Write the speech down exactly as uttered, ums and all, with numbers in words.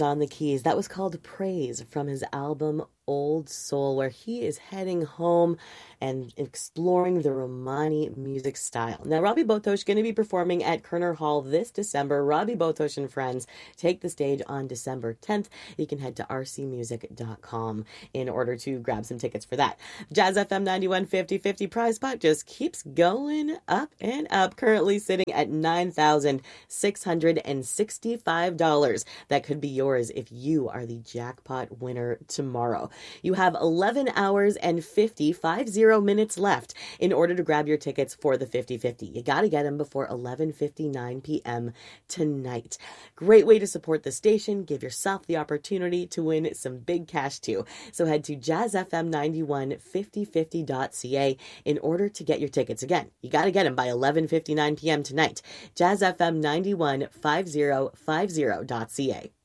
Savage on the keys. That was called Praise from his album Old Soul, where he is heading home and exploring the Romani music style. Now, Robbie Botosh going to be performing at Kerner Hall this December. Robbie Botosh and friends take the stage on December tenth. You can head to r c music dot com in order to grab some tickets for that. Jazz F M ninety-one fifty fifty prize pot just keeps going up and up, currently sitting at nine thousand six hundred sixty-five dollars. That could be yours if you are the jackpot winner tomorrow. You have eleven hours and fifty, fifty minutes left in order to grab your tickets for the fifty fifty. You got to get them before eleven fifty-nine p.m. tonight. Great way to support the station. Give yourself the opportunity to win some big cash too. So head to jazz f m ninety-one fifty fifty dot c a in order to get your tickets. Again, you got to get them by eleven fifty-nine p.m. tonight. jazz f m ninety-one fifty fifty dot c a.